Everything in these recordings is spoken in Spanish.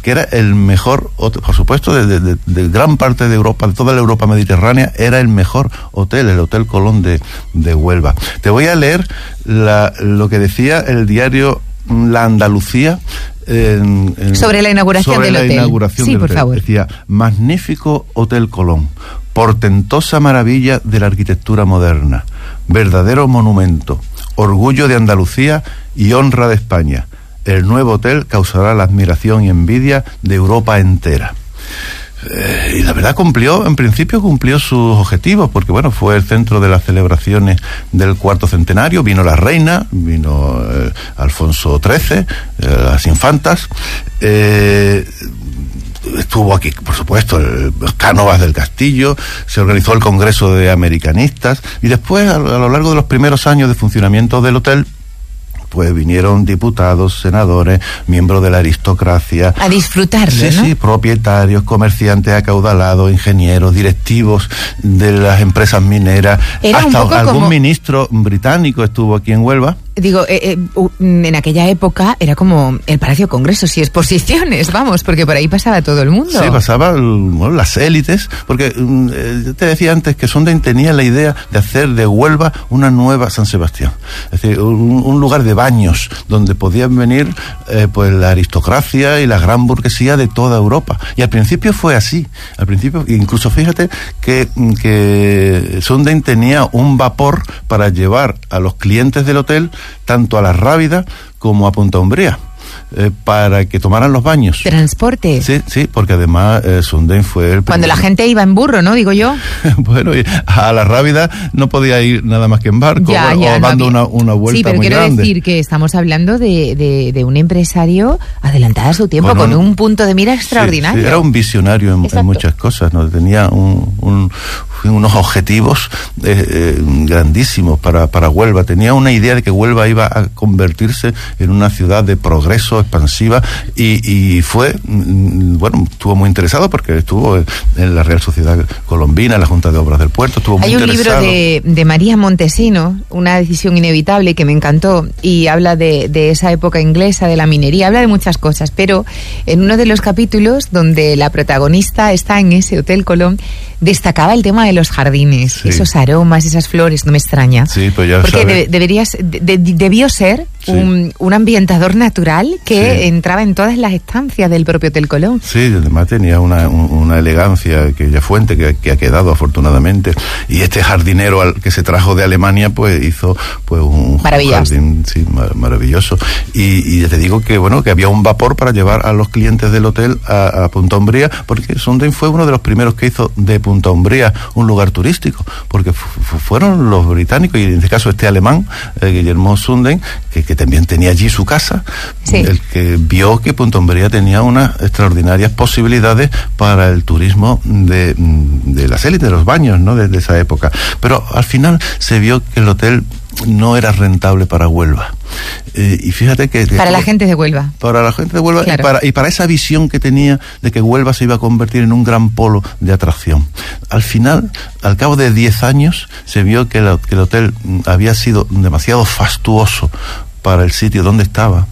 que era el mejor, por supuesto, de gran parte de Europa, de toda la Europa mediterránea, era el mejor hotel, el Hotel Colón de Huelva. Te voy a leer lo que decía el diario La Andalucía sobre la inauguración del hotel. Sí, por favor. Decía: magnífico Hotel Colón, portentosa maravilla de la arquitectura moderna, verdadero monumento, orgullo de Andalucía y honra de España. El nuevo hotel causará la admiración y envidia de Europa entera. Y la verdad en principio cumplió sus objetivos, porque bueno, fue el centro de las celebraciones del cuarto centenario. Vino la reina, vino Alfonso XIII, las infantas, estuvo aquí, por supuesto, Cánovas del Castillo, se organizó el Congreso de Americanistas, y después, a lo largo de los primeros años de funcionamiento del hotel, pues vinieron diputados, senadores, miembros de la aristocracia. A disfrutarlo, sí, ¿no? Sí, propietarios, comerciantes acaudalados, ingenieros, directivos de las empresas mineras. Era hasta algún como ministro británico estuvo aquí en Huelva. Digo, en aquella época era como el Palacio de Congresos y Exposiciones, vamos, porque por ahí pasaba todo el mundo. Sí, pasaban las élites, porque te decía antes que Sondheim tenía la idea de hacer de Huelva una nueva San Sebastián. Es decir, un lugar de baños donde podían venir pues la aristocracia y la gran burguesía de toda Europa. Y al principio fue así. Al principio, incluso fíjate que Sondheim tenía un vapor para llevar a los clientes del hotel tanto a La Rábida como a Punta Umbría, para que tomaran los baños. ¿Transporte? Sí, porque además Sondheim fue el primero. Cuando la gente iba en burro, ¿no? Digo yo. Bueno, a La Rábida no podía ir nada más que en barco, o dando una vuelta muy grande. Sí, pero quiero decir que estamos hablando de un empresario adelantado a su tiempo, con un punto de mira extraordinario. Sí, era un visionario en muchas cosas, ¿no? Tenía unos objetivos grandísimos para Huelva. Tenía una idea de que Huelva iba a convertirse en una ciudad de progreso, expansiva, y fue, bueno, estuvo muy interesado porque estuvo en la Real Sociedad Colombina, en la Junta de Obras del Puerto, estuvo muy interesado. Hay un libro de María Montesino, Una decisión inevitable, que me encantó, y habla de esa época inglesa, de la minería, habla de muchas cosas, pero en uno de los capítulos donde la protagonista está en ese Hotel Colón, destacaba el tema de los jardines, sí. Esos aromas, esas flores, no me extraña. Sí, pues ya porque debió ser sí. un ambientador natural que sí. entraba en todas las estancias del propio Hotel Colón. Sí, además tenía una elegancia, aquella fuente que ha quedado afortunadamente, y este jardinero que se trajo de Alemania pues hizo pues un jardín maravilloso, y ya te digo que bueno, que había un vapor para llevar a los clientes del hotel a Punta Umbría, porque Sondheim fue uno de los primeros que hizo de Punta Umbría un lugar turístico, porque fueron los británicos, y en este caso este alemán, Guillermo Sondheim, que también tenía allí su casa, sí. el que vio que Punta Umbría tenía unas extraordinarias posibilidades para el turismo de las élites, de los baños, ¿no? Desde esa época. Pero al final se vio que el hotel no era rentable para Huelva. Y fíjate que para la gente de Huelva. Para la gente de Huelva, claro. y para esa visión que tenía de que Huelva se iba a convertir en un gran polo de atracción. Al final, al cabo de 10 años, se vio que el hotel había sido demasiado fastuoso para el sitio donde estaba.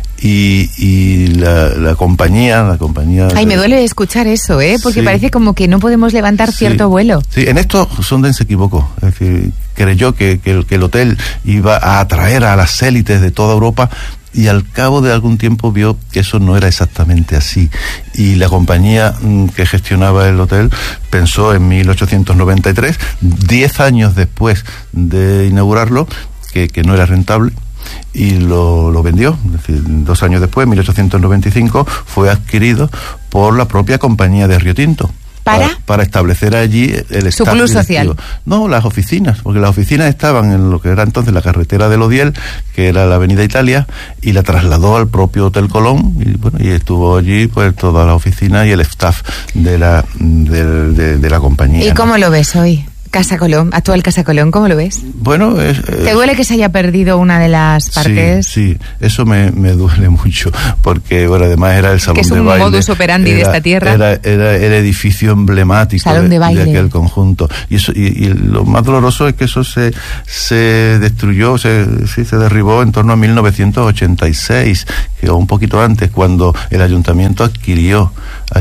Y la compañía Ay, me duele escuchar eso, porque sí. parece como que no podemos levantar cierto vuelo. Sí, en esto Sondheim se equivocó. Es decir, creyó que el hotel iba a atraer a las élites de toda Europa, y al cabo de algún tiempo vio que eso no era exactamente así, y la compañía que gestionaba el hotel pensó en 1893, 10 años después de inaugurarlo, que no era rentable, y lo vendió. Es decir, 2 años después, en 1895, fue adquirido por la propia compañía de Río Tinto. Para establecer allí el staff su club social. No, las oficinas, porque las oficinas estaban en lo que era entonces la carretera del Odiel, que era la Avenida Italia, y la trasladó al propio Hotel Colón, y bueno, y estuvo allí pues toda la oficina y el staff de la compañía. ¿Y cómo lo ves hoy? Casa Colón, actual Casa Colón, ¿cómo lo ves? Bueno, ¿te duele que se haya perdido una de las partes? Sí, eso me duele mucho, porque bueno, además era el salón de baile. Que es un modus operandi de esta tierra. Era el edificio emblemático de aquel conjunto. Y lo más doloroso es que eso se destruyó, se derribó en torno a 1986, que un poquito antes, cuando el ayuntamiento adquirió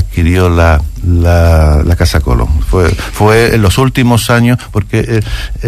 la Casa Colón. Fue en los últimos años, porque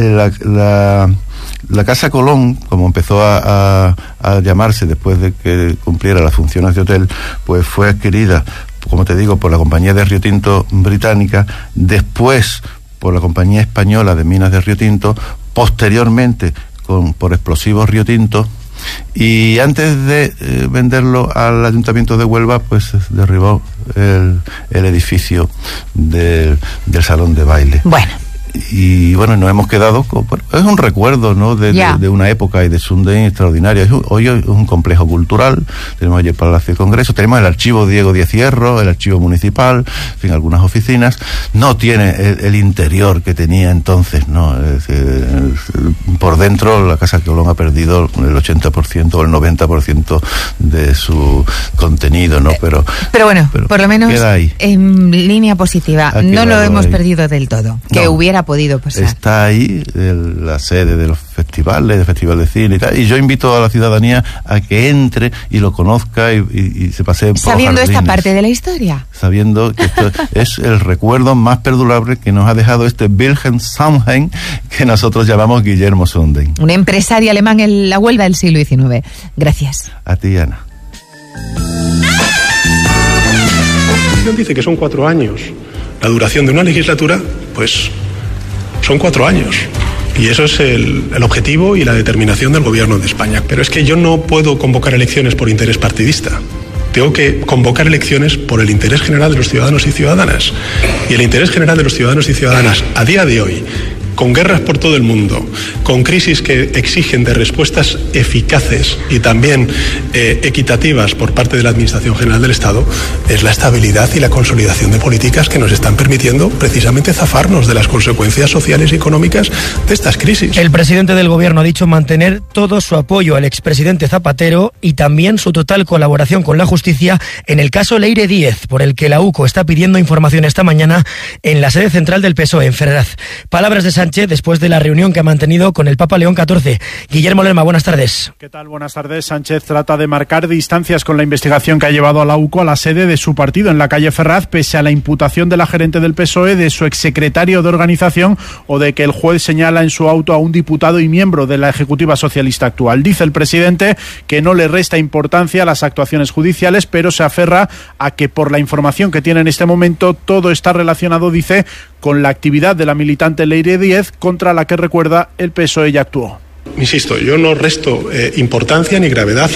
la Casa Colón, como empezó a llamarse después de que cumpliera las funciones de hotel, pues fue adquirida, como te digo, por la compañía de Río Tinto británica, después por la compañía española de minas de Río Tinto, posteriormente por Explosivos Río Tinto. Y antes de venderlo al Ayuntamiento de Huelva, pues derribó el edificio del salón de baile. Bueno. Y bueno, nos hemos quedado es un recuerdo, ¿no? de una época y de Sunday extraordinaria. Hoy es un complejo cultural, tenemos allí el Palacio de Congreso, tenemos el archivo Diego Díez Hierro, el archivo municipal, en fin, algunas oficinas. No tiene el interior que tenía entonces, ¿no? Es decir, por dentro la Casa Colón ha perdido el 80% o el 90% de su contenido, ¿no? Pero bueno, por lo menos en línea positiva, no lo hemos perdido del todo, que hubiera podido pasar. Está ahí la sede de los festivales, del Festival de Cine y tal, y yo invito a la ciudadanía a que entre y lo conozca y se pasee por los jardines. Sabiendo esta parte de la historia. Sabiendo que esto es el recuerdo más perdurable que nos ha dejado este Wilhelm Sundheim, que nosotros llamamos Guillermo Sundheim. Un empresario alemán en la Huelva del siglo XIX. Gracias. A ti, Ana. Dice que son 4 años. La duración de una legislatura, pues son 4 años. Y eso es el objetivo y la determinación del gobierno de España. Pero es que yo no puedo convocar elecciones por interés partidista. Tengo que convocar elecciones por el interés general de los ciudadanos y ciudadanas. Y el interés general de los ciudadanos y ciudadanas a día de hoy, con guerras por todo el mundo, con crisis que exigen de respuestas eficaces y también equitativas por parte de la Administración General del Estado, es la estabilidad y la consolidación de políticas que nos están permitiendo precisamente zafarnos de las consecuencias sociales y económicas de estas crisis. El presidente del Gobierno ha dicho mantener todo su apoyo al expresidente Zapatero y también su total colaboración con la justicia en el caso Leire Díez, por el que la UCO está pidiendo información esta mañana en la sede central del PSOE en Ferraz. Palabras de Sánchez después de la reunión que ha mantenido con el Papa León XIV. Guillermo Lerma, buenas tardes. ¿Qué tal? Buenas tardes. Sánchez trata de marcar distancias con la investigación que ha llevado a la UCO a la sede de su partido en la calle Ferraz, pese a la imputación de la gerente del PSOE, de su exsecretario de organización o de que el juez señala en su auto a un diputado y miembro de la Ejecutiva Socialista actual. Dice el presidente que no le resta importancia a las actuaciones judiciales, pero se aferra a que por la información que tiene en este momento todo está relacionado, dice, con la actividad de la militante Leire Díez, contra la que, recuerda, el PSOE ya actuó. Insisto, yo no resto importancia ni gravedad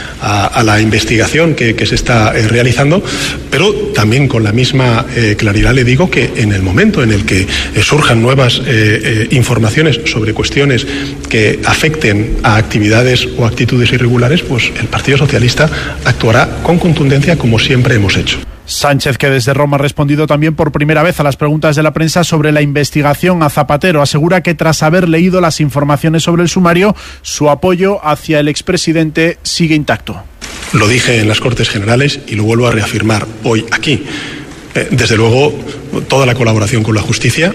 a la investigación que se está realizando, pero también con la misma claridad le digo que en el momento en el que surjan nuevas informaciones sobre cuestiones que afecten a actividades o actitudes irregulares, pues el Partido Socialista actuará con contundencia como siempre hemos hecho. Sánchez, que desde Roma ha respondido también por primera vez a las preguntas de la prensa sobre la investigación a Zapatero, asegura que tras haber leído las informaciones sobre el sumario, su apoyo hacia el expresidente sigue intacto. Lo dije en las Cortes Generales y lo vuelvo a reafirmar hoy aquí. Desde luego, toda la colaboración con la justicia,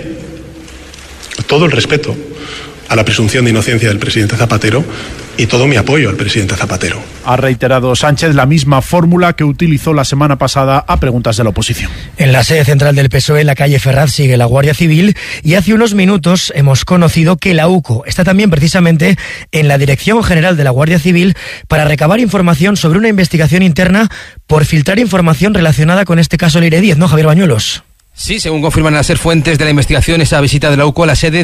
todo el respeto a la presunción de inocencia del presidente Zapatero y todo mi apoyo al presidente Zapatero. Ha reiterado Sánchez la misma fórmula que utilizó la semana pasada a preguntas de la oposición. En la sede central del PSOE, en la calle Ferraz, sigue la Guardia Civil y hace unos minutos hemos conocido que la UCO está también precisamente en la Dirección General de la Guardia Civil para recabar información sobre una investigación interna por filtrar información relacionada con este caso Leire Díez, ¿no, Javier Bañuelos? Sí, según confirman las fuentes de la investigación, esa visita de la UCO a la sede de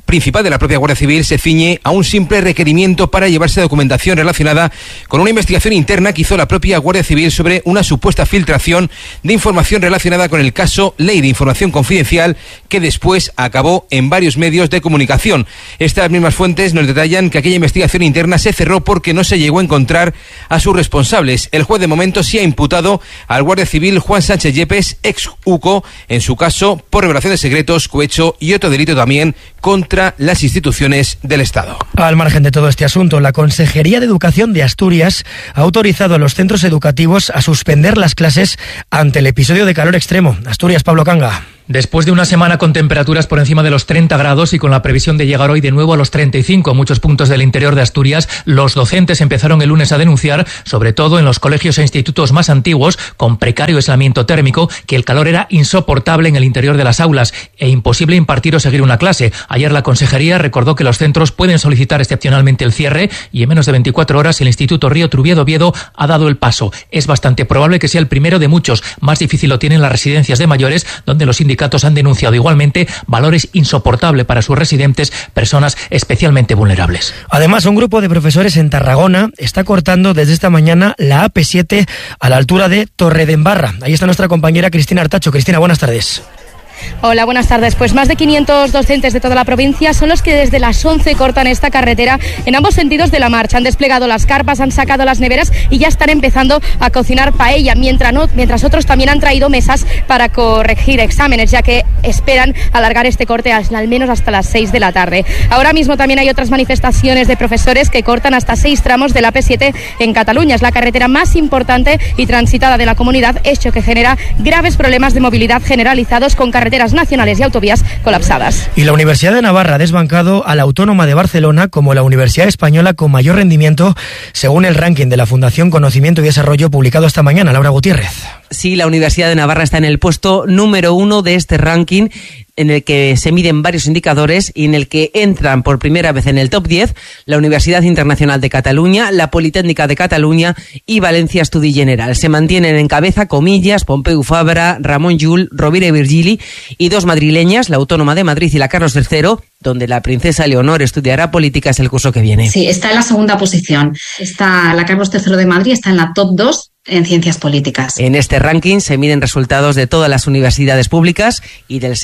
principal de la propia Guardia Civil se ciñe a un simple requerimiento para llevarse documentación relacionada con una investigación interna que hizo la propia Guardia Civil sobre una supuesta filtración de información relacionada con el caso Ley de Información Confidencial, que después acabó en varios medios de comunicación. Estas mismas fuentes nos detallan que aquella investigación interna se cerró porque no se llegó a encontrar a sus responsables. El juez de momento sí ha imputado al Guardia Civil Juan Sánchez Yepes, ex UCO, en su caso por revelación de secretos, cohecho y otro delito también contra las instituciones del Estado. Al margen de todo este asunto, la Consejería de Educación de Asturias ha autorizado a los centros educativos a suspender las clases ante el episodio de calor extremo. Asturias, Pablo Canga. Después de una semana con temperaturas por encima de los 30 grados y con la previsión de llegar hoy de nuevo a los 35 en muchos puntos del interior de Asturias, los docentes empezaron el lunes a denunciar, sobre todo en los colegios e institutos más antiguos, con precario aislamiento térmico, que el calor era insoportable en el interior de las aulas e imposible impartir o seguir una clase. Ayer la Consejería recordó que los centros pueden solicitar excepcionalmente el cierre y en menos de 24 horas el Instituto Río Trubiedo Oviedo ha dado el paso. Es bastante probable que sea el primero de muchos. Más difícil lo tienen las residencias de mayores, donde los sindicatos han denunciado igualmente valores insoportables para sus residentes, personas especialmente vulnerables. Además, un grupo de profesores en Tarragona está cortando desde esta mañana la AP7 a la altura de Torredembarra. Ahí está nuestra compañera Cristina Artacho. Cristina, buenas tardes. Hola, buenas tardes. Pues más de 500 docentes de toda la provincia son los que desde las 11 cortan esta carretera en ambos sentidos de la marcha. Han desplegado las carpas, han sacado las neveras y ya están empezando a cocinar paella, mientras otros también han traído mesas para corregir exámenes, ya que esperan alargar este corte al menos hasta las 6 de la tarde. Ahora mismo también hay otras manifestaciones de profesores que cortan hasta 6 tramos de la AP7 en Cataluña. Es la carretera más importante y transitada de la comunidad, hecho que genera graves problemas de movilidad generalizados con carreteras nacionales y autovías colapsadas. Y la Universidad de Navarra ha desbancado a la Autónoma de Barcelona como la universidad española con mayor rendimiento según el ranking de la Fundación Conocimiento y Desarrollo publicado esta mañana. Laura Gutiérrez. Sí, la Universidad de Navarra está en el puesto número 1 de este ranking, en el que se miden varios indicadores y en el que entran por primera vez en el top 10 la Universidad Internacional de Cataluña, la Politécnica de Cataluña y Valencia Estudi General. Se mantienen en cabeza Comillas, Pompeu Fabra, Ramon Llull, Rovira i Virgili y dos madrileñas, la Autónoma de Madrid y la Carlos III, donde la princesa Leonor estudiará políticas el curso que viene. Sí, está en la segunda posición. Está la Carlos III de Madrid, está en la top 2 en ciencias políticas. En este ranking se miden resultados de todas las universidades públicas y del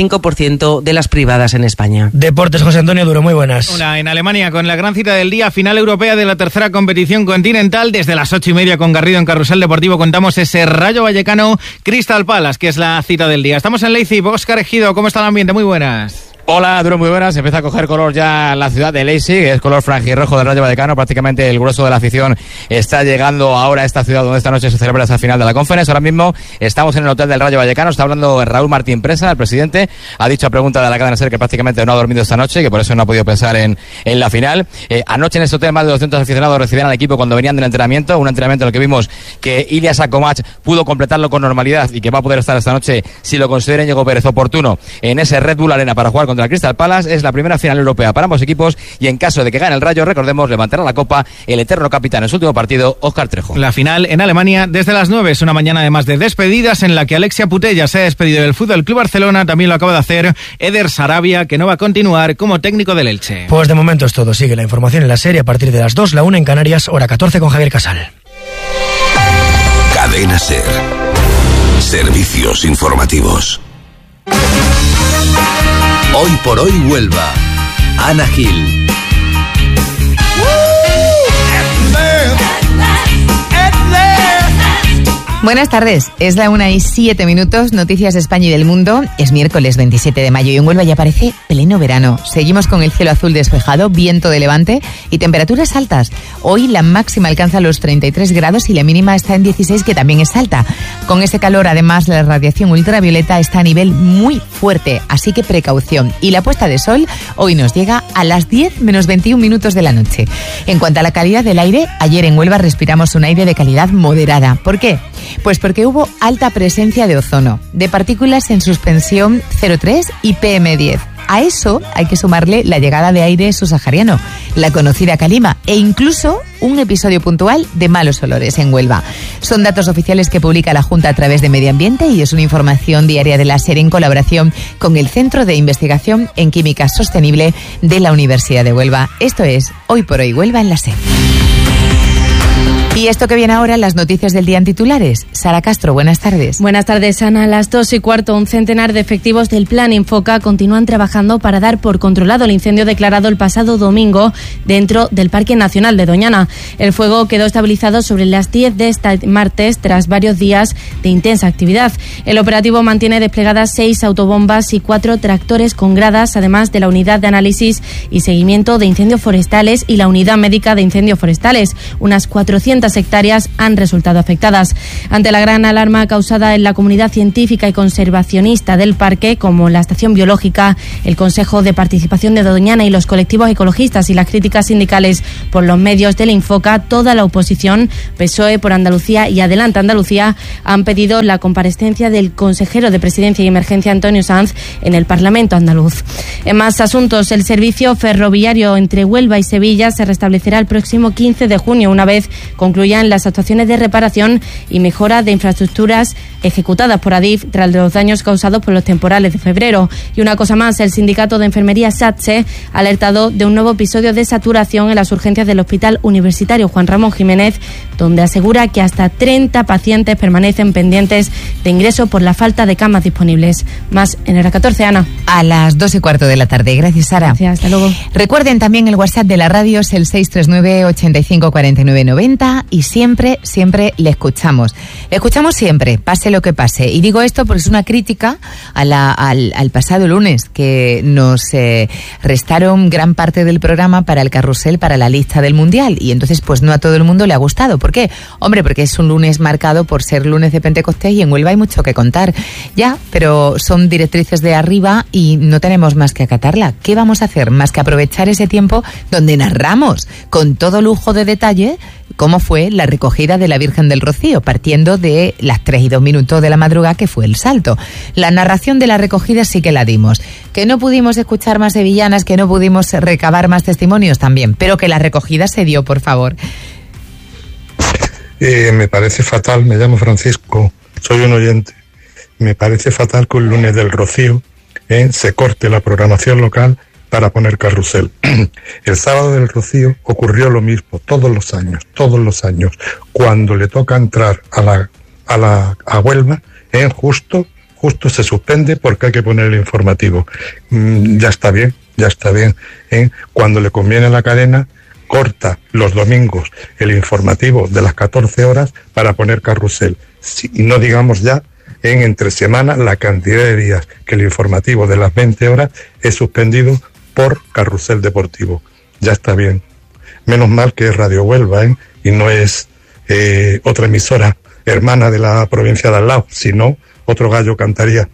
75% de las privadas en España. Deportes, José Antonio Duro, muy buenas. Hola, en Alemania con la gran cita del día, final europea de la tercera competición continental. Desde las 8:30 con Garrido en Carrusel Deportivo contamos ese Rayo Vallecano Crystal Palace, que es la cita del día. Estamos en Leipzig. Óscar Ejido, ¿cómo está el ambiente? Muy buenas. Hola, Duro, muy buenas. Empieza a coger color ya la ciudad de Leipzig, es color franjirrojo del Rayo Vallecano. Prácticamente el grueso de la afición está llegando ahora a esta ciudad donde esta noche se celebra esa final de la Conference. Ahora mismo estamos en el hotel del Rayo Vallecano. Está hablando Raúl Martín Presa, el presidente. Ha dicho a pregunta de la cadena SER que prácticamente no ha dormido esta noche, que por eso no ha podido pensar en la final. Anoche en este hotel más de 200 aficionados recibían al equipo cuando venían del entrenamiento. Un entrenamiento en el que vimos que Ilya Sakomac pudo completarlo con normalidad y que va a poder estar esta noche, si lo considera Íñigo Pérez oportuno, en ese Red Bull Arena para jugar contra el Crystal Palace. Es la primera final europea para ambos equipos y en caso de que gane el Rayo, recordemos, levantará la copa el eterno capitán en su último partido, Óscar Trejo. La final en Alemania desde las 9, es una mañana además de despedidas en la que Alexia Putellas se ha despedido del Fútbol Club Barcelona, también lo acaba de hacer Eder Sarabia, que no va a continuar como técnico del Elche. Pues de momento es todo, sigue la información en la serie a partir de las 2, la 1 en Canarias, hora 14 con Javier Casal. Cadena SER. Servicios informativos. Hoy por hoy Huelva. Ana Gil. Buenas tardes, es la 1:07, noticias de España y del mundo. Es miércoles 27 de mayo y en Huelva ya parece pleno verano. Seguimos con el cielo azul despejado, viento de levante y temperaturas altas. Hoy la máxima alcanza los 33 grados y la mínima está en 16, que también es alta. Con ese calor, además, la radiación ultravioleta está a nivel muy fuerte, así que precaución. Y la puesta de sol hoy nos llega a las 10 menos 21 minutos de la noche. En cuanto a la calidad del aire, ayer en Huelva respiramos un aire de calidad moderada. ¿Por qué? Pues porque hubo alta presencia de ozono, de partículas en suspensión 0,3 y PM10. A eso hay que sumarle la llegada de aire subsahariano, la conocida calima, e incluso un episodio puntual de malos olores en Huelva. Son datos oficiales que publica la Junta a través de Medio Ambiente y es una información diaria de la SER en colaboración con el Centro de Investigación en Química Sostenible de la Universidad de Huelva. Esto es Hoy por Hoy Huelva en la SER. Y esto que viene ahora, las noticias del día en titulares. Sara Castro, buenas tardes. Buenas tardes, Ana. A las 2:15, un centenar de efectivos del Plan Infoca continúan trabajando para dar por controlado el incendio declarado el pasado domingo dentro del Parque Nacional de Doñana. El fuego quedó estabilizado sobre las 10 de este martes tras varios días de intensa actividad. El operativo mantiene desplegadas 6 autobombas y 4 tractores con gradas, además de la unidad de análisis y seguimiento de incendios forestales y la unidad médica de incendios forestales. Unas 400 hectáreas han resultado afectadas. Ante la gran alarma causada en la comunidad científica y conservacionista del parque, como la Estación Biológica, el Consejo de Participación de Doñana y los colectivos ecologistas y las críticas sindicales por los medios del Infoca, toda la oposición, PSOE por Andalucía y Adelante Andalucía, han pedido la comparecencia del consejero de Presidencia y Emergencia, Antonio Sanz, en el Parlamento andaluz. En más asuntos, el servicio ferroviario entre Huelva y Sevilla se restablecerá el próximo 15 de junio, una vez concluyan las actuaciones de reparación y mejora de infraestructuras ejecutadas por Adif tras los daños causados por los temporales de febrero. Y una cosa más, el sindicato de enfermería SATSE ha alertado de un nuevo episodio de saturación en las urgencias del Hospital Universitario Juan Ramón Jiménez, donde asegura que hasta 30 pacientes permanecen pendientes de ingreso por la falta de camas disponibles. Más en Hora 14, Ana. A las 2:15 de la tarde. Gracias, Sara. Gracias, hasta luego. Recuerden también el WhatsApp de la radio, es el 639 85 49 90 y siempre le escuchamos. Le escuchamos siempre, pase lo que pase. Y digo esto porque es una crítica al pasado lunes, que nos restaron gran parte del programa para el carrusel, para la lista del Mundial. Y entonces pues no a todo el mundo le ha gustado. ¿Por qué? Hombre, porque es un lunes marcado por ser lunes de Pentecostés y en Huelva hay mucho que contar. Ya, pero son directrices de arriba y no tenemos más que acatarla. ¿Qué vamos a hacer? Más que aprovechar ese tiempo donde narramos con todo lujo de detalle cómo fue la recogida de la Virgen del Rocío, partiendo de las 3:02 de la madrugada, que fue el salto. La narración de la recogida sí que la dimos. Que no pudimos escuchar más sevillanas, que no pudimos recabar más testimonios también, pero que la recogida se dio, por favor. Me parece fatal, me llamo Francisco, soy un oyente. Me parece fatal que un lunes del Rocío se corte la programación local para poner carrusel. El sábado del Rocío ocurrió lo mismo, todos los años, cuando le toca entrar a Huelva, justo se suspende porque hay que poner el informativo. Ya está bien, cuando le conviene a la cadena, corta los domingos el informativo de las 14 horas para poner carrusel. Y no digamos ya entre semana la cantidad de días que el informativo de las 20 horas es suspendido por carrusel deportivo. Ya está bien. Menos mal que es Radio Huelva, y no es otra emisora hermana de la provincia de al lado, si no, otro gallo cantaría.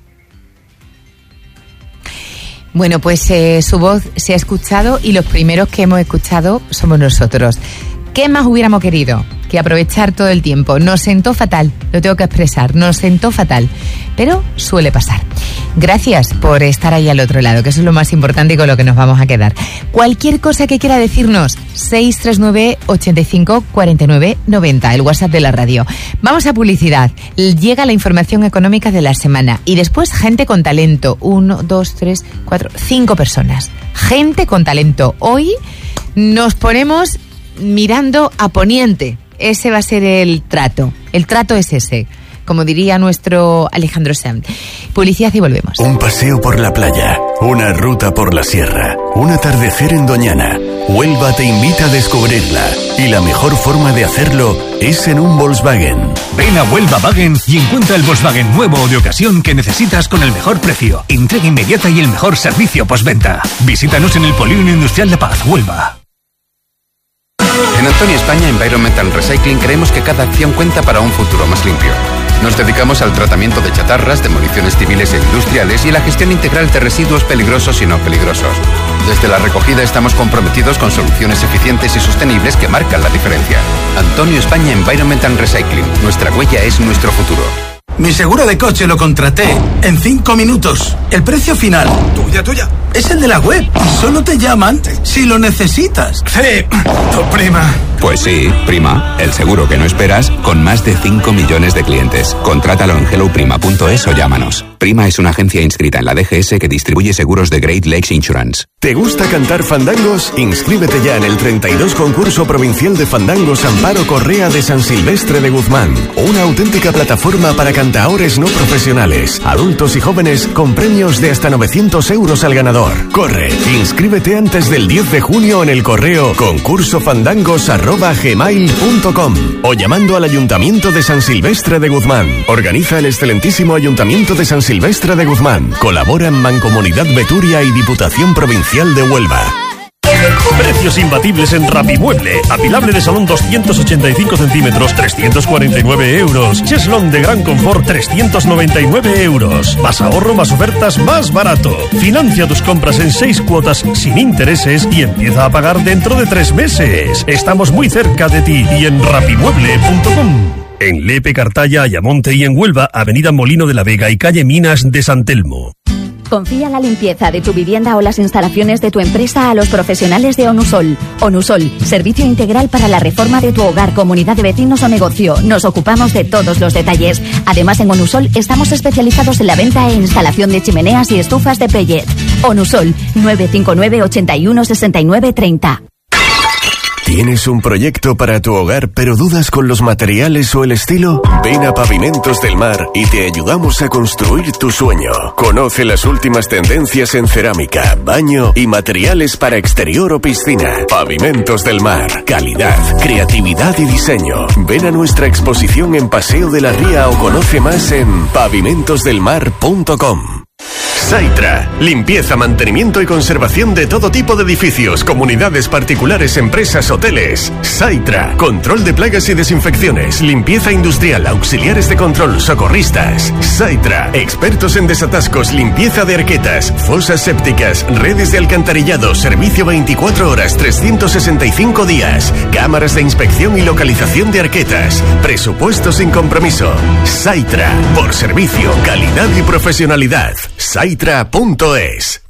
Bueno, pues su voz se ha escuchado y los primeros que hemos escuchado somos nosotros. ¿Qué más hubiéramos querido? Que aprovechar todo el tiempo. Nos sentó fatal, lo tengo que expresar, nos sentó fatal, pero suele pasar. Gracias por estar ahí al otro lado, que eso es lo más importante y con lo que nos vamos a quedar. Cualquier cosa que quiera decirnos, 639 85 49 90, el WhatsApp de la radio. Vamos a publicidad. Llega la información económica de la semana y después gente con talento. 1, 2, 3, 4, 5 personas. Gente con talento. Hoy nos ponemos mirando a Poniente. Ese va a ser el trato. El trato es ese, como diría nuestro Alejandro Sanz. Publicidad y volvemos. Un paseo por la playa, una ruta por la sierra, un atardecer en Doñana. Huelva te invita a descubrirla. Y la mejor forma de hacerlo es en un Volkswagen. Ven a Huelva Wagen y encuentra el Volkswagen nuevo o de ocasión que necesitas con el mejor precio, entrega inmediata y el mejor servicio postventa. Visítanos en el Polígono Industrial La Paz, Huelva. En Antonio España Environmental Recycling creemos que cada acción cuenta para un futuro más limpio. Nos dedicamos al tratamiento de chatarras, demoliciones civiles e industriales y la gestión integral de residuos peligrosos y no peligrosos. Desde la recogida estamos comprometidos con soluciones eficientes y sostenibles que marcan la diferencia. Antonio España Environmental Recycling. Nuestra huella es nuestro futuro. Mi seguro de coche lo contraté en 5 minutos. El precio final, tuya, Es el de la web. Solo te llaman si lo necesitas. Sí, tu prima. Pues sí, Prima, el seguro que no esperas con más de 5 millones de clientes. Contrátalo en helloprima.es o llámanos. Prima es una agencia inscrita en la DGS que distribuye seguros de Great Lakes Insurance. ¿Te gusta cantar fandangos? Inscríbete ya en el 32 concurso provincial de fandangos Amparo Correa de San Silvestre de Guzmán. Una auténtica plataforma para cantaores no profesionales, adultos y jóvenes con premios de hasta 900 euros al ganador. Corre, inscríbete antes del 10 de junio en el correo concursofandangos@gmail.com o llamando al Ayuntamiento de San Silvestre de Guzmán. Organiza el excelentísimo Ayuntamiento de San Silvestre de Guzmán. Colaboran Mancomunidad Beturia y Diputación Provincial de Huelva. Precios imbatibles en Rapimueble. Apilable de salón 285 centímetros, 349 euros. Cheslón de gran confort, 399 euros. Más ahorro, más ofertas, más barato. Financia tus compras en 6 cuotas sin intereses y empieza a pagar dentro de 3 meses. Estamos muy cerca de ti y en rapimueble.com. En Lepe, Cartaya, Ayamonte y en Huelva, Avenida Molino de la Vega y calle Minas de San Telmo. Confía la limpieza de tu vivienda o las instalaciones de tu empresa a los profesionales de Onusol. Onusol, servicio integral para la reforma de tu hogar, comunidad de vecinos o negocio. Nos ocupamos de todos los detalles. Además, en Onusol estamos especializados en la venta e instalación de chimeneas y estufas de pellet. Onusol, 959 81 69 30. ¿Tienes un proyecto para tu hogar pero dudas con los materiales o el estilo? Ven a Pavimentos del Mar y te ayudamos a construir tu sueño. Conoce las últimas tendencias en cerámica, baño y materiales para exterior o piscina. Pavimentos del Mar. Calidad, creatividad y diseño. Ven a nuestra exposición en Paseo de la Ría o conoce más en pavimentosdelmar.com. Saitra, limpieza, mantenimiento y conservación de todo tipo de edificios, comunidades particulares, empresas, hoteles. Saitra, control de plagas y desinfecciones, limpieza industrial, auxiliares de control, socorristas. Saitra, expertos en desatascos, limpieza de arquetas, fosas sépticas, redes de alcantarillado, servicio 24 horas, 365 días, cámaras de inspección y localización de arquetas, presupuesto sin compromiso. Saitra, por servicio, calidad y profesionalidad. Saitra.es.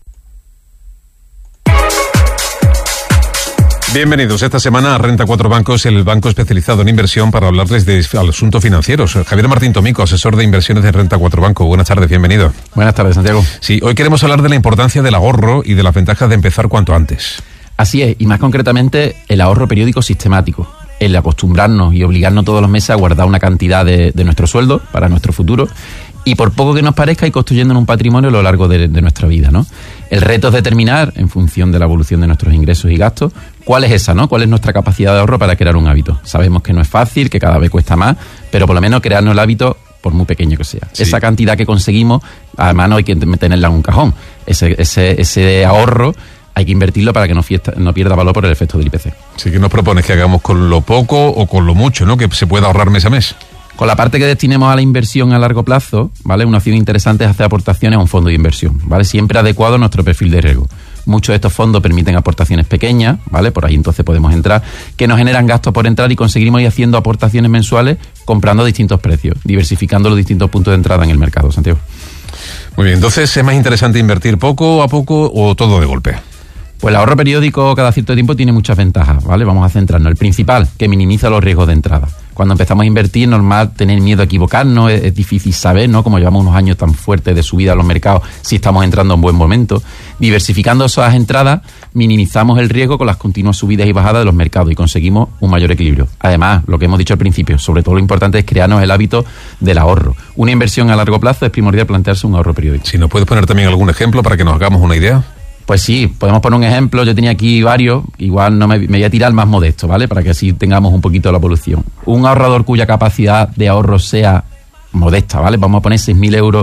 Bienvenidos esta semana a Renta 4 Bancos, el banco especializado en inversión, para hablarles de asuntos financieros. Javier Martín Tomico, asesor de inversiones de Renta 4 Banco. Buenas tardes, bienvenido. Buenas tardes, Santiago. Sí, hoy queremos hablar de la importancia del ahorro y de las ventajas de empezar cuanto antes. Así es, y más concretamente el ahorro periódico sistemático. El acostumbrarnos y obligarnos todos los meses a guardar una cantidad de nuestro sueldo para nuestro futuro. Y por poco que nos parezca, ir construyendo un patrimonio a lo largo de nuestra vida, ¿no? El reto es determinar, en función de la evolución de nuestros ingresos y gastos, cuál es esa, ¿no? Cuál es nuestra capacidad de ahorro para crear un hábito. Sabemos que no es fácil, que cada vez cuesta más, pero por lo menos crearnos el hábito, por muy pequeño que sea. Sí. Esa cantidad que conseguimos, además no hay que tenerla en un cajón. Ese ahorro hay que invertirlo para que no pierda valor por el efecto del IPC. Sí, que nos propones que hagamos con lo poco o con lo mucho, ¿no? Que se pueda ahorrar mes a mes. Con la parte que destinemos a la inversión a largo plazo, ¿vale? Una opción interesante es hacer aportaciones a un fondo de inversión, ¿vale? Siempre adecuado a nuestro perfil de riesgo. Muchos de estos fondos permiten aportaciones pequeñas, ¿vale? Por ahí entonces podemos entrar, que nos generan gastos por entrar y conseguimos ir haciendo aportaciones mensuales comprando a distintos precios, diversificando los distintos puntos de entrada en el mercado, Santiago. Muy bien, entonces ¿es más interesante invertir poco a poco o todo de golpe? Pues el ahorro periódico cada cierto tiempo tiene muchas ventajas, ¿vale? Vamos a centrarnos. El principal, que minimiza los riesgos de entrada. Cuando empezamos a invertir es normal tener miedo a equivocarnos, es difícil saber, ¿no? Como llevamos unos años tan fuertes de subida a los mercados, si estamos entrando en buen momento. Diversificando esas entradas, minimizamos el riesgo con las continuas subidas y bajadas de los mercados y conseguimos un mayor equilibrio. Además, lo que hemos dicho al principio, sobre todo lo importante es crearnos el hábito del ahorro. Una inversión a largo plazo es primordial plantearse un ahorro periódico. Si nos puedes poner también algún ejemplo para que nos hagamos una idea. Pues sí, podemos poner un ejemplo. Yo tenía aquí varios, igual no me voy a tirar el más modesto, ¿vale? Para que así tengamos un poquito la evolución. Un ahorrador cuya capacidad de ahorro sea modesta, ¿vale? Vamos a poner 6.000 euros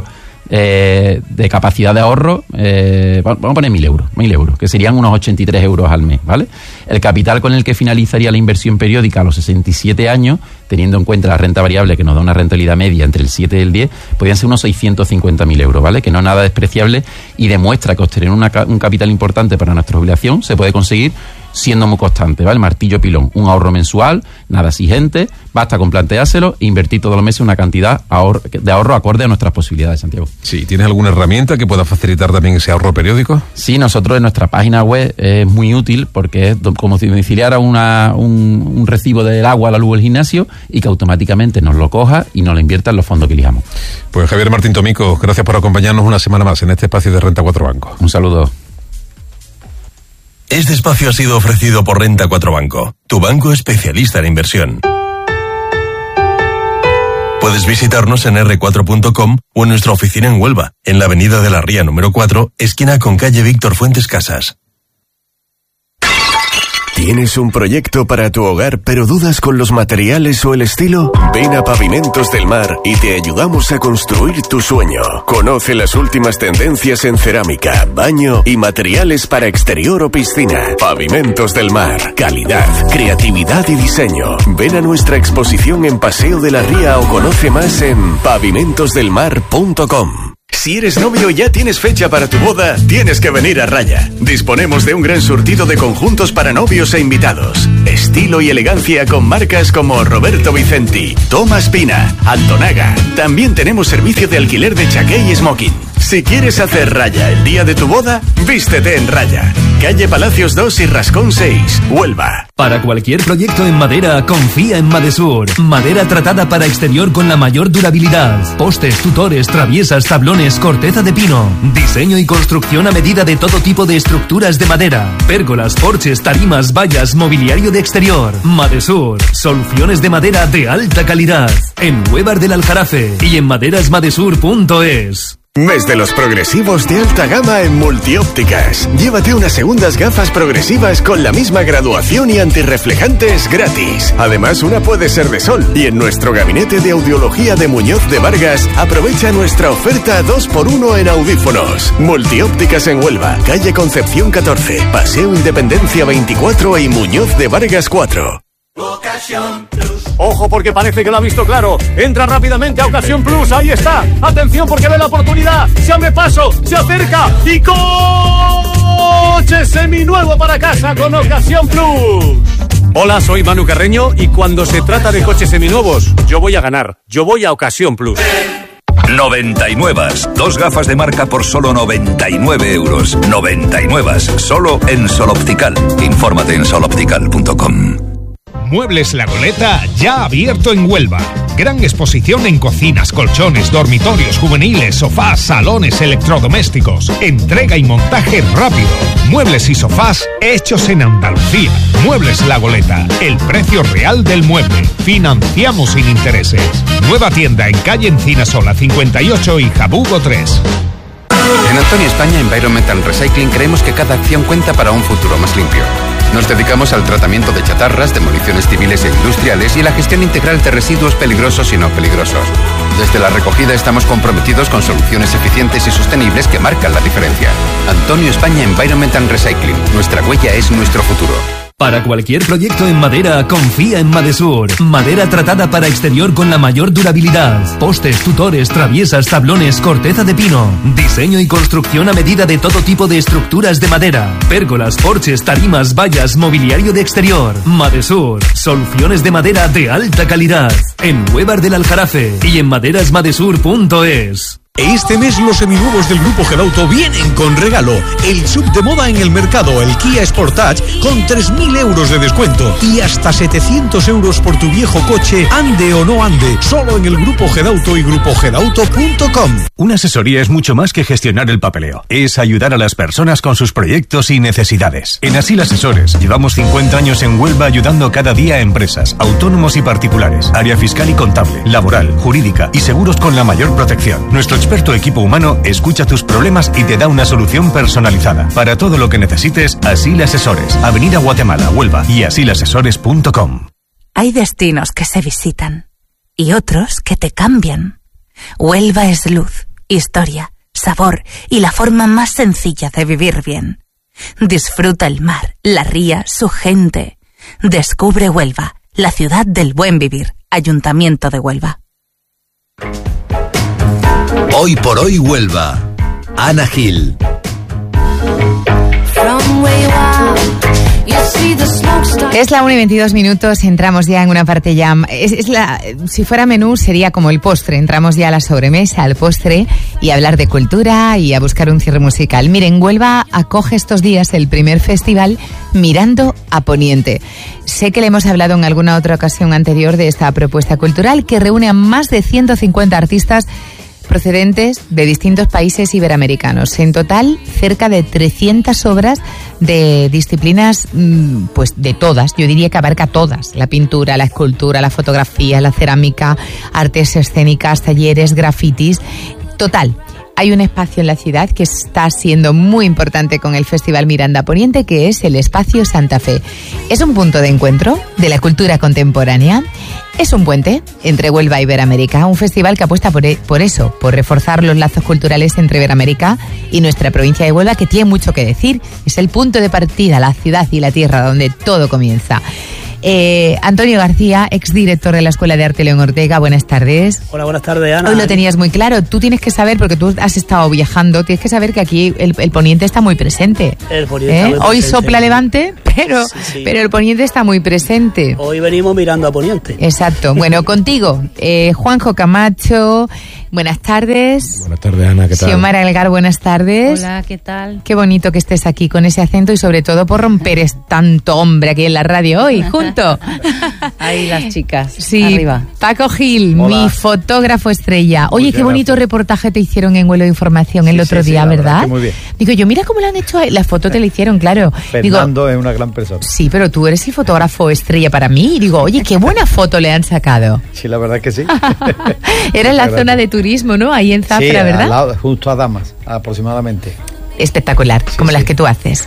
de capacidad de ahorro, vamos a poner 1.000 euros, que serían unos 83 euros al mes, ¿vale? El capital con el que finalizaría la inversión periódica a los 67 años, teniendo en cuenta la renta variable que nos da una rentabilidad media entre el 7 y el 10, podrían ser unos 650.000 euros, ¿vale? Que no es nada despreciable y demuestra que obtener un capital importante para nuestra jubilación se puede conseguir siendo muy constante, ¿vale? Martillo pilón, un ahorro mensual, nada exigente, basta con planteárselo e invertir todos los meses una cantidad de ahorro acorde a nuestras posibilidades, Santiago. Sí, ¿tienes alguna herramienta que pueda facilitar también ese ahorro periódico? Sí, nosotros en nuestra página web es muy útil porque es como si domiciliara un recibo del agua, la luz del gimnasio y que automáticamente nos lo coja y nos lo invierta en los fondos que elijamos. Pues Javier Martín Tomico, gracias por acompañarnos una semana más en este espacio de Renta 4 Banco. Un saludo. Este espacio ha sido ofrecido por Renta 4 Banco, tu banco especialista en inversión. Puedes visitarnos en r4.com o en nuestra oficina en Huelva, en la avenida de la Ría número 4, esquina con calle Víctor Fuentes Casas. ¿Tienes un proyecto para tu hogar pero dudas con los materiales o el estilo? Ven a Pavimentos del Mar y te ayudamos a construir tu sueño. Conoce las últimas tendencias en cerámica, baño y materiales para exterior o piscina. Pavimentos del Mar. Calidad, creatividad y diseño. Ven a nuestra exposición en Paseo de la Ría o conoce más en pavimentosdelmar.com. Si eres novio y ya tienes fecha para tu boda, tienes que venir a Raya. Disponemos de un gran surtido de conjuntos para novios e invitados. Estilo y elegancia con marcas como Roberto Vicenti, Thomas Pina, Antonaga. También tenemos servicio de alquiler de chaqué y smoking. Si quieres hacer Raya el día de tu boda, vístete en Raya. Calle Palacios 2 y Rascón 6, Huelva. Para cualquier proyecto en madera, confía en Madesur. Madera tratada para exterior con la mayor durabilidad. Postes, tutores, traviesas, tablones, corteza de pino. Diseño y construcción a medida de todo tipo de estructuras de madera. Pérgolas, porches, tarimas, vallas, mobiliario de exterior. Madesur. Soluciones de madera de alta calidad. En Huevar del Aljarafe y en maderasmadesur.es. Mes de los progresivos de alta gama en Multiópticas. Llévate unas segundas gafas progresivas con la misma graduación y antirreflejantes gratis. Además, una puede ser de sol. Y en nuestro gabinete de audiología de Muñoz de Vargas, aprovecha nuestra oferta 2x1 en audífonos. Multiópticas en Huelva, calle Concepción 14, Paseo Independencia 24 y Muñoz de Vargas 4. Ocasión Plus. Ojo porque parece que lo ha visto claro. Entra rápidamente a Ocasión Plus. Ahí está. Atención porque ve la oportunidad. Se abre paso. Se acerca. Y coche seminuevo para casa con Ocasión Plus. Hola, soy Manu Carreño y cuando se trata de coches seminuevos, yo voy a ganar. Yo voy a Ocasión Plus. 99. Dos gafas de marca por solo 99 euros. 99. Solo en Sol Optical. Infórmate en soloptical.com. Muebles La Goleta ya abierto en Huelva. Gran exposición en cocinas, colchones, dormitorios, juveniles, sofás, salones, electrodomésticos. Entrega y montaje rápido. Muebles y sofás hechos en Andalucía. Muebles La Goleta. El precio real del mueble. Financiamos sin intereses. Nueva tienda en calle Encinasola 58 y Jabugo 3. En Antonio España Environmental Recycling creemos que cada acción cuenta para un futuro más limpio. Nos dedicamos al tratamiento de chatarras, demoliciones civiles e industriales y la gestión integral de residuos peligrosos y no peligrosos. Desde la recogida estamos comprometidos con soluciones eficientes y sostenibles que marcan la diferencia. Antonio España Environmental Recycling. Nuestra huella es nuestro futuro. Para cualquier proyecto en madera, confía en Madesur. Madera tratada para exterior con la mayor durabilidad. Postes, tutores, traviesas, tablones, corteza de pino. Diseño y construcción a medida de todo tipo de estructuras de madera. Pérgolas, porches, tarimas, vallas, mobiliario de exterior. Madesur. Soluciones de madera de alta calidad. En Huevar del Aljarafe y en maderasmadesur.es. Este mes los seminuevos del Grupo Gelauto vienen con regalo. El sub de moda en el mercado, el Kia Sportage, con 3.000 euros de descuento y hasta 700 euros por tu viejo coche, ande o no ande, solo en el Grupo Gelauto y grupogelauto.com. Una asesoría es mucho más que gestionar el papeleo. Es ayudar a las personas con sus proyectos y necesidades. En Asil Asesores llevamos 50 años en Huelva ayudando cada día a empresas, autónomos y particulares, área fiscal y contable, laboral, jurídica y seguros con la mayor protección. Nuestro experto equipo humano escucha tus problemas y te da una solución personalizada. Para todo lo que necesites, Asil Asesores, Avenida Guatemala, Huelva y asilasesores.com. Hay destinos que se visitan y otros que te cambian. Huelva es luz, historia, sabor y la forma más sencilla de vivir bien. Disfruta el mar, la ría, su gente. Descubre Huelva, la ciudad del buen vivir. Ayuntamiento de Huelva. Hoy por hoy Huelva. Ana Gil. From where you are, Es la 1:22, entramos ya en una parte ya... si fuera menú sería como el postre, entramos ya a la sobremesa, al postre y a hablar de cultura y a buscar un cierre musical. Miren, Huelva acoge estos días el primer festival Mirando a Poniente. Sé que le hemos hablado en alguna otra ocasión anterior de esta propuesta cultural que reúne a más de 150 artistas procedentes de distintos países iberoamericanos. En total, cerca de 300 obras de disciplinas, pues de todas, yo diría que abarca todas: la pintura, la escultura, la fotografía, la cerámica, artes escénicas, talleres, grafitis. Total, hay un espacio en la ciudad que está siendo muy importante con el Festival Mirando a Poniente, que es el Espacio Santa Fe. Es un punto de encuentro de la cultura contemporánea. Es un puente entre Huelva y Iberoamérica, un festival que apuesta por eso, por reforzar los lazos culturales entre Iberoamérica y nuestra provincia de Huelva, que tiene mucho que decir. Es el punto de partida, la ciudad y la tierra donde todo comienza. Antonio García, exdirector de la Escuela de Arte León Ortega, buenas tardes. Hola, buenas tardes, Ana. Hoy lo tenías muy claro. Tú tienes que saber, porque tú has estado viajando, tienes que saber que aquí el poniente está muy presente. El poniente está muy presente. Hoy sopla levante, pero el poniente está muy presente. Hoy venimos mirando a poniente. Exacto. Bueno, contigo, Juanjo Camacho, buenas tardes. Buenas tardes, Ana, ¿qué tal? Xiomara Elgar, buenas tardes. Hola, ¿qué tal? Qué bonito que estés aquí con ese acento y sobre todo por romper tanto hombre aquí en la radio hoy, junto. Ahí las chicas, sí, arriba. Paco Gil, hola, mi fotógrafo estrella. Oye, qué bonito reportaje te hicieron en Vuelo de Información el otro día, ¿verdad? Muy bien. Digo yo, mira cómo lo han hecho, la foto te la hicieron, claro. Fernando es una gran persona. Sí, pero tú eres el fotógrafo estrella para mí. Y digo, oye, qué buena foto le han sacado. Sí, la verdad que sí. Era en la zona de turismo, ¿no? Ahí en Zafra, sí, ¿verdad? Al lado, justo a Damas, aproximadamente. Espectacular, como las que tú haces.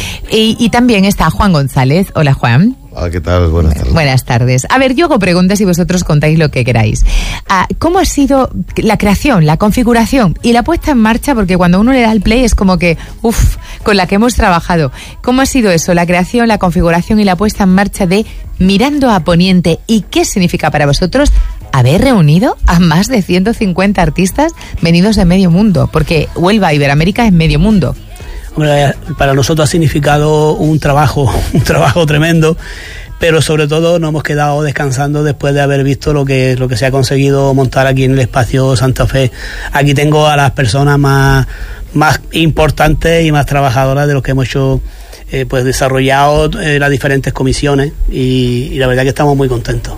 Y también está Juan González. Hola, Juan. Hola, ¿qué tal? Buenas tardes. Buenas tardes. A ver, yo hago preguntas y vosotros contáis lo que queráis. ¿Cómo ha sido la creación, la configuración y la puesta en marcha? Porque cuando uno le da el play es como que, con la que hemos trabajado. ¿Cómo ha sido eso, la creación, la configuración y la puesta en marcha de Mirando a Poniente? ¿Y qué significa para vosotros haber reunido a más de 150 artistas venidos de medio mundo? Porque Huelva, Iberoamérica es medio mundo. Hombre, para nosotros ha significado un trabajo tremendo, pero sobre todo nos hemos quedado descansando después de haber visto lo que se ha conseguido montar aquí en el Espacio Santa Fe. Aquí tengo a las personas más importantes y más trabajadoras de lo que hemos hecho, pues desarrollado las diferentes comisiones y la verdad que estamos muy contentos.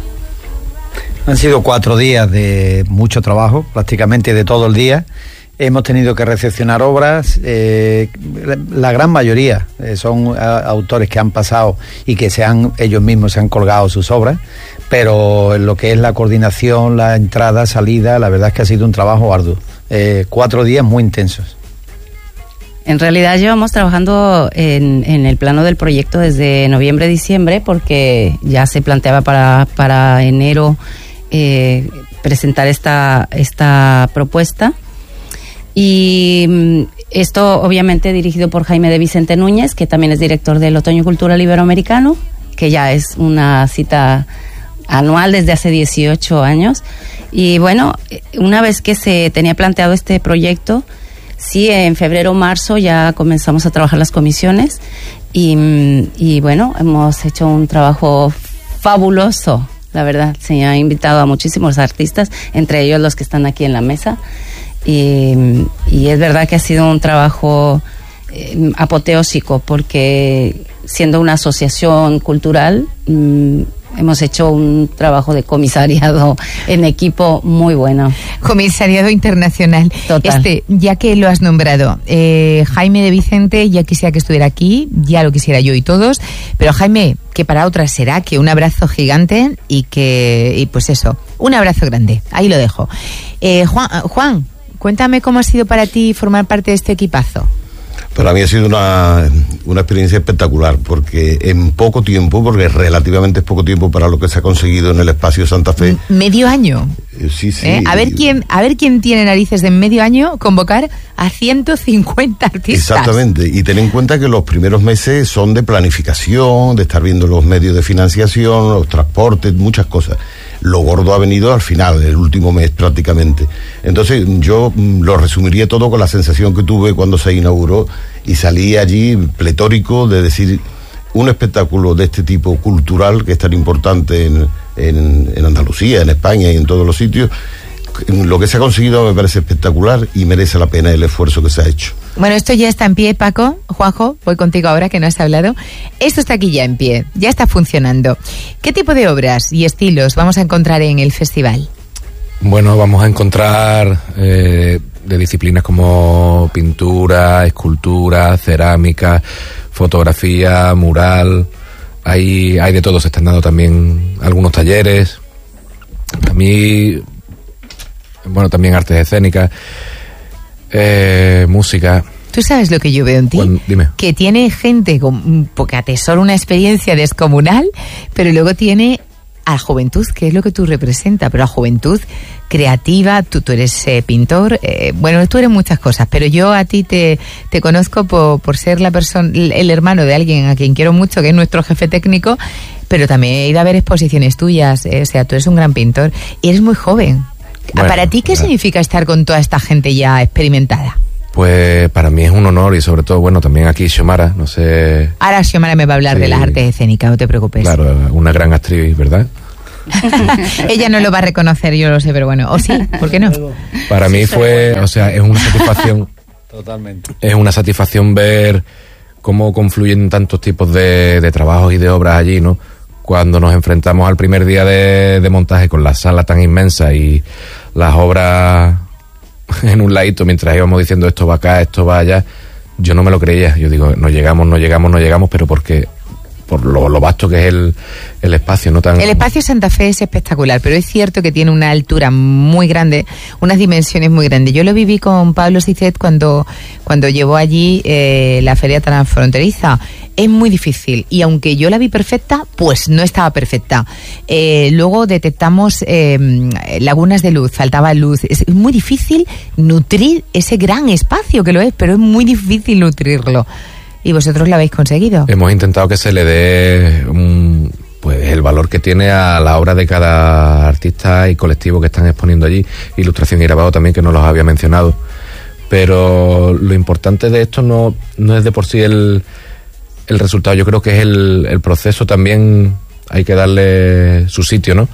Han sido 4 días de mucho trabajo, prácticamente de todo el día. Hemos tenido que recepcionar obras, la gran mayoría son autores que han pasado y que ellos mismos se han colgado sus obras, pero en lo que es la coordinación, la entrada, salida, la verdad es que ha sido un trabajo arduo. 4 días muy intensos. En realidad llevamos trabajando en el plano del proyecto desde noviembre-diciembre, porque ya se planteaba para enero presentar esta propuesta. Y esto obviamente dirigido por Jaime de Vicente Núñez, que también es director del Otoño Cultural Iberoamericano, que ya es una cita anual desde hace 18 años. Y bueno, una vez que se tenía planteado este proyecto, sí, en febrero o marzo ya comenzamos a trabajar las comisiones y bueno, hemos hecho un trabajo fabuloso, la verdad. Se ha invitado a muchísimos artistas, entre ellos los que están aquí en la mesa. Y es verdad que ha sido un trabajo apoteósico, porque siendo una asociación cultural hemos hecho un trabajo de comisariado en equipo muy bueno. Comisariado internacional. Total. Ya que lo has nombrado, Jaime de Vicente, ya quisiera que estuviera aquí, ya lo quisiera yo y todos, pero Jaime, que para otras será que un abrazo gigante y pues eso, un abrazo grande, ahí lo dejo. Juan, cuéntame cómo ha sido para ti formar parte de este equipazo. Para mí ha sido una experiencia espectacular, porque en poco tiempo, porque relativamente es poco tiempo para lo que se ha conseguido en el Espacio Santa Fe. Medio año. Sí. A ver quién tiene narices de en medio año convocar a 150 artistas. Exactamente, y ten en cuenta que los primeros meses son de planificación, de estar viendo los medios de financiación, los transportes, muchas cosas. Lo gordo ha venido al final, el último mes prácticamente. Entonces yo lo resumiría todo con la sensación que tuve cuando se inauguró y salí allí pletórico de decir, un espectáculo de este tipo cultural, que es tan importante en Andalucía, en España y en todos los sitios. Lo que se ha conseguido me parece espectacular y merece la pena el esfuerzo que se ha hecho. Bueno, esto ya está en pie, Paco. Juanjo, voy contigo ahora que no has hablado. Esto está aquí ya en pie, ya está funcionando. ¿Qué tipo de obras y estilos vamos a encontrar en el festival? Bueno, vamos a encontrar de disciplinas como pintura, escultura, cerámica, fotografía, mural. Hay de todo, se están dando también algunos talleres. A mí... Bueno, también artes escénicas, música. ¿Tú sabes lo que yo veo en ti? Bueno, dime. Que tiene gente que atesora una experiencia descomunal, pero luego tiene a la juventud, que es lo que tú representas, pero a juventud creativa. Tú eres pintor, bueno, tú eres muchas cosas, pero yo a ti te conozco por ser el hermano de alguien a quien quiero mucho, que es nuestro jefe técnico, pero también he ido a ver exposiciones tuyas, o sea, tú eres un gran pintor y eres muy joven. Bueno, ¿para ti qué significa estar con toda esta gente ya experimentada? Pues para mí es un honor y sobre todo, bueno, también aquí Xiomara, no sé... Ahora Xiomara me va a hablar de las artes escénicas, no te preocupes. Claro, una gran actriz, ¿verdad? Ella no lo va a reconocer, yo lo sé, pero bueno, ¿o sí? ¿Por qué no? Para mí fue, o sea, es una satisfacción... Totalmente. Es una satisfacción ver cómo confluyen tantos tipos de trabajos y de obras allí, ¿no? Cuando nos enfrentamos al primer día de montaje con la sala tan inmensa y las obras en un ladito mientras íbamos diciendo esto va acá, esto va allá, yo no me lo creía. Yo digo, no llegamos, pero porque por lo vasto que es el espacio, no tan... El espacio Santa Fe es espectacular, pero es cierto que tiene una altura muy grande, unas dimensiones muy grandes. Yo lo viví con Pablo Sicet cuando llevó allí la feria transfronteriza. Es muy difícil, y aunque yo la vi perfecta, pues no estaba perfecta. Luego detectamos lagunas de luz, faltaba luz. Es muy difícil nutrir ese gran espacio, que lo es, pero es muy difícil nutrirlo. Y vosotros lo habéis conseguido. Hemos intentado que se le dé pues el valor que tiene a la obra de cada artista y colectivo que están exponiendo allí. Ilustración y grabado también, que no los había mencionado. Pero lo importante de esto no es de por sí el resultado. Yo creo que es el proceso también, hay que darle su sitio, ¿no?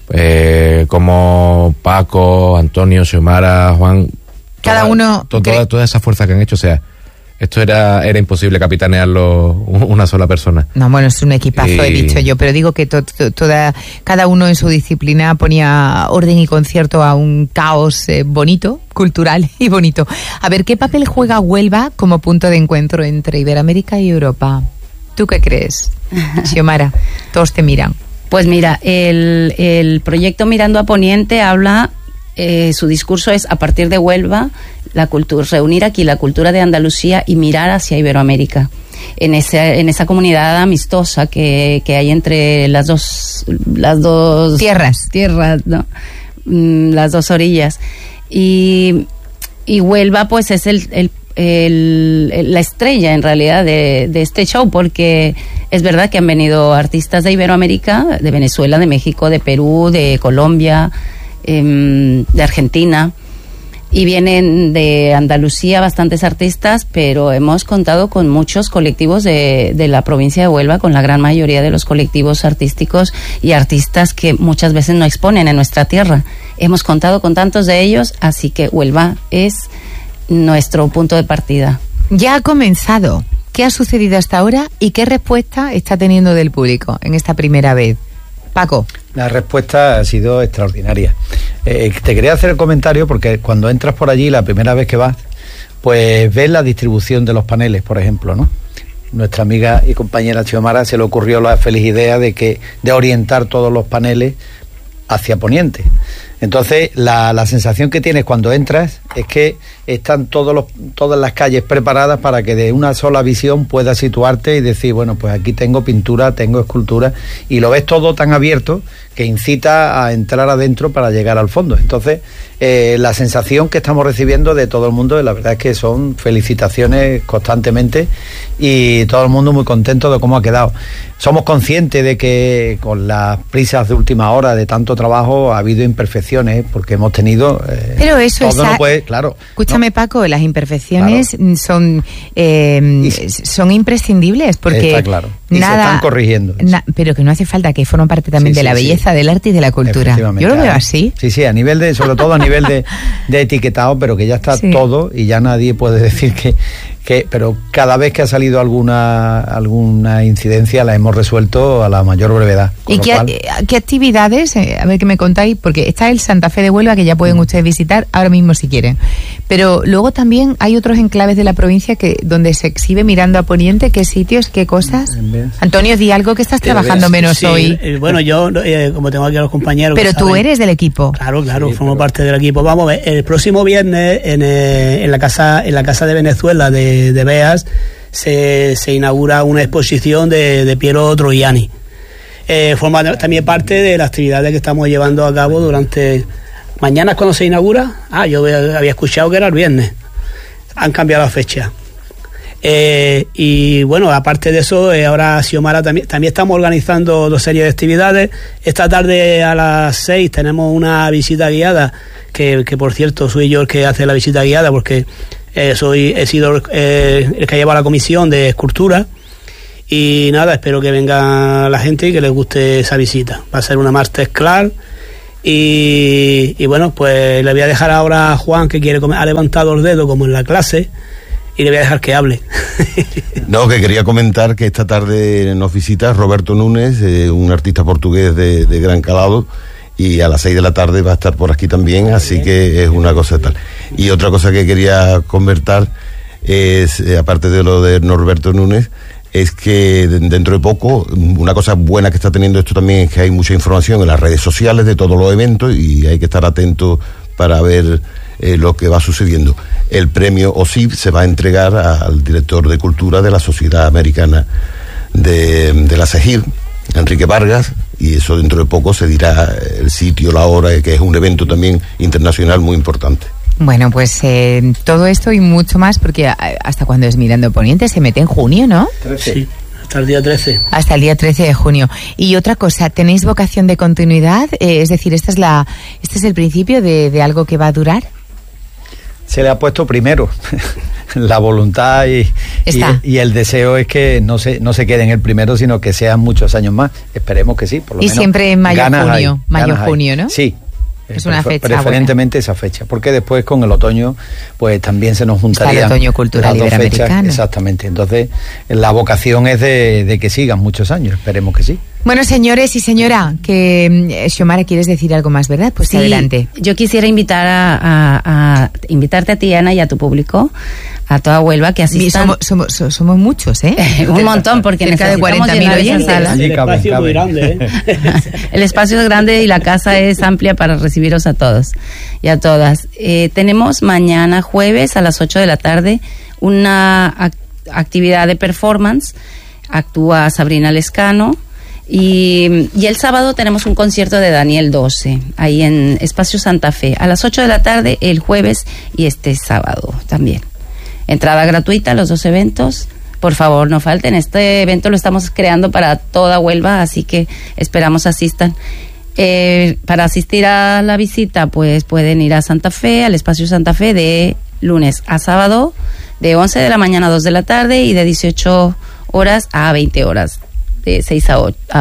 Como Paco, Antonio, Xiomara, Juan... Cada uno... Toda esa fuerza que han hecho, o sea... Esto era imposible capitanearlo una sola persona. No, bueno, es un equipazo, he dicho yo, pero digo que cada uno en su disciplina ponía orden y concierto a un caos bonito, cultural y bonito. A ver, ¿qué papel juega Huelva como punto de encuentro entre Iberoamérica y Europa? ¿Tú qué crees, Xiomara? Todos te miran. Pues mira, el proyecto Mirando a Poniente habla... su discurso es, a partir de Huelva, reunir aquí la cultura de Andalucía y mirar hacia Iberoamérica, en esa comunidad amistosa que hay entre las dos tierras, ¿no? Las dos orillas, y Huelva pues es la estrella en realidad de este show, porque es verdad que han venido artistas de Iberoamérica, de Venezuela, de México, de Perú, de Colombia, de Argentina, y vienen de Andalucía bastantes artistas, pero hemos contado con muchos colectivos de la provincia de Huelva, con la gran mayoría de los colectivos artísticos y artistas que muchas veces no exponen en nuestra tierra. Hemos contado con tantos de ellos, así que Huelva es nuestro punto de partida. Ya ha comenzado. ¿Qué ha sucedido hasta ahora y qué respuesta está teniendo del público en esta primera vez? Paco. La respuesta ha sido extraordinaria. Te quería hacer el comentario porque cuando entras por allí la primera vez que vas, pues ves la distribución de los paneles, por ejemplo, ¿no? Nuestra amiga y compañera Xiomara se le ocurrió la feliz idea de orientar todos los paneles hacia Poniente. Entonces la sensación que tienes cuando entras es que están todas las calles preparadas para que de una sola visión puedas situarte y decir, bueno, pues aquí tengo pintura, tengo escultura, y lo ves todo tan abierto que incita a entrar adentro para llegar al fondo. Entonces la sensación que estamos recibiendo de todo el mundo, la verdad es que son felicitaciones constantemente y todo el mundo muy contento de cómo ha quedado. Somos conscientes de que con las prisas de última hora de tanto trabajo ha habido imperfecciones, porque hemos tenido... pero eso todo no puede, claro. Escúchame, ¿no? Paco, las imperfecciones son imprescindibles, porque Y se están corrigiendo. Pero que no hace falta, que forma parte también de la belleza, del arte y de la cultura. Yo lo veo así. Sí, a nivel de, sobre todo a nivel de etiquetado, pero que ya está todo y ya nadie puede decir que pero cada vez que ha salido alguna incidencia la hemos resuelto a la mayor brevedad. ¿Y qué actividades, a ver qué me contáis? Porque está el Santa Fe de Huelva, que ya pueden ustedes visitar ahora mismo si quieren. Pero luego también hay otros enclaves de la provincia donde se exhibe mirando a Poniente. ¿Qué sitios, qué cosas? Antonio, di algo, que estás trabajando menos hoy. Bueno, yo, como tengo aquí a los compañeros... Pero tú eres del equipo. Claro, formo parte del equipo. Vamos a ver, el próximo viernes en la casa de Venezuela de Beas se inaugura una exposición de Piero Troiani. Forma también parte de las actividades que estamos llevando a cabo durante... ¿Mañana es cuando se inaugura? Yo había escuchado que era el viernes. Han cambiado la fecha. Y bueno, aparte de eso, ahora Xiomara también estamos organizando 2 series de actividades. Esta tarde a las 6 tenemos una visita guiada, que por cierto soy yo el que hace la visita guiada, porque he sido el que lleva la comisión de escultura. Y nada, espero que venga la gente y que les guste esa visita. Va a ser una masterclass. Y bueno, pues le voy a dejar ahora a Juan, que ha levantado el dedo como en la clase, y le voy a dejar que hable. No, que quería comentar que esta tarde nos visita Roberto Núñez, un artista portugués de gran calado, y a las 6 de la tarde va a estar por aquí también, así que es una cosa tal. Y otra cosa que quería comentar es, aparte de lo de Norberto Núñez, es que dentro de poco, una cosa buena que está teniendo esto también es que hay mucha información en las redes sociales de todos los eventos y hay que estar atentos para ver lo que va sucediendo. El premio OSIP se va a entregar al director de cultura de la Sociedad Americana de la CEGIR, Enrique Vargas, y eso dentro de poco se dirá el sitio, la hora, que es un evento también internacional muy importante. Bueno, pues todo esto y mucho más, porque hasta cuando es Mirando Poniente se mete en junio, ¿no? 13. Sí, hasta el día 13. Hasta el día 13 de junio. Y otra cosa, ¿tenéis vocación de continuidad? Es decir, este es el principio de algo que va a durar. Se le ha puesto primero la voluntad y el deseo es que no se quede en el primero, sino que sean muchos años más. Esperemos que sí, por lo menos. Y siempre en mayo-junio, ¿no? Sí. Es una fecha preferentemente buena. Esa fecha, porque después con el otoño pues también se nos juntaría el otoño cultural iberoamericano. Exactamente, entonces la vocación es de que sigan muchos años, esperemos que sí. Bueno, señores y señora, que Xiomara, ¿quieres decir algo más, verdad? Pues sí, adelante. Yo quisiera invitarte a ti, Ana, y a tu público, a toda Huelva, que asistan. Somos muchos, ¿eh? Un montón, porque cerca de 40.000 oyentes. El espacio es muy grande, El espacio es grande y la casa es amplia para recibiros a todos y a todas. Tenemos mañana jueves a las 8 de la tarde una actividad de performance. Actúa Sabrina Lescano. Y el sábado tenemos un concierto de Daniel 12 ahí en Espacio Santa Fe a las 8 de la tarde el jueves y este sábado también. Entrada gratuita a los 2 eventos. Por favor, no falten. Este evento lo estamos creando para toda Huelva, así que esperamos asistan. Para asistir a la visita, pues pueden ir a Santa Fe, al Espacio Santa Fe, de lunes a sábado, de 11 de la mañana a 2 de la tarde y de 18 horas a 20 horas. De 6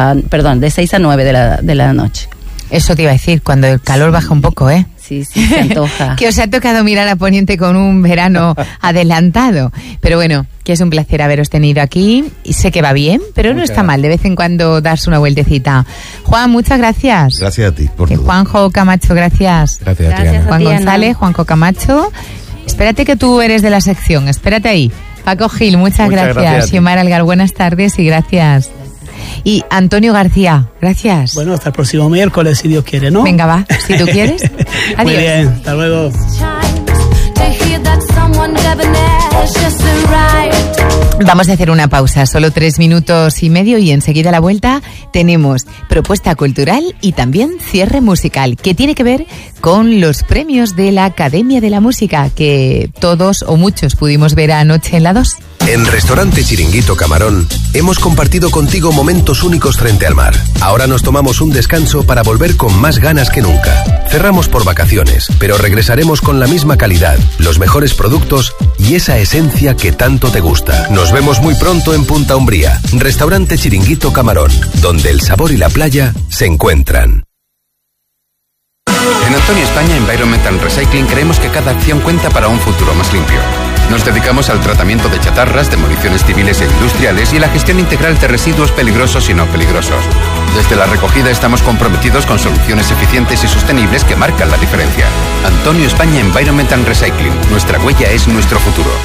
a 9 de la noche. Eso te iba a decir, cuando el calor baja un poco, ¿eh? Sí, se antoja. Que os ha tocado mirar a Poniente con un verano adelantado. Pero bueno, que es un placer haberos tenido aquí. Y sé que va bien, pero no está mal de vez en cuando darse una vueltecita. Juan, muchas gracias. Gracias a ti. Juanjo Camacho, gracias. Gracias a ti, Ana. Juan González, Juanjo Camacho. Espérate que tú eres de la sección, espérate ahí. Paco Gil, muchas gracias. Xiomara Algar, buenas tardes y gracias. Y Antonio García, gracias. Bueno, hasta el próximo miércoles, si Dios quiere, ¿no? Venga, va, si tú quieres. Adiós. Muy bien, hasta luego. Vamos a hacer una pausa, solo 3 minutos y medio y enseguida a la vuelta tenemos propuesta cultural y también cierre musical, que tiene que ver con los premios de la Academia de la Música, que todos o muchos pudimos ver anoche en la 2. En Restaurante Chiringuito Camarón hemos compartido contigo momentos únicos frente al mar. Ahora nos tomamos un descanso para volver con más ganas que nunca. Cerramos por vacaciones, pero regresaremos con la misma calidad, los mejores productos y esa esencia que tanto te gusta. Nos vemos muy pronto en Punta Umbría. Restaurante Chiringuito Camarón, donde el sabor y la playa se encuentran. En Antonio España Environmental Recycling creemos que cada acción cuenta para un futuro más limpio. Nos dedicamos al tratamiento de chatarras, demoliciones civiles e industriales y la gestión integral de residuos peligrosos y no peligrosos. Desde la recogida estamos comprometidos con soluciones eficientes y sostenibles que marcan la diferencia. Antonio España Environmental Recycling. Nuestra huella es nuestro futuro.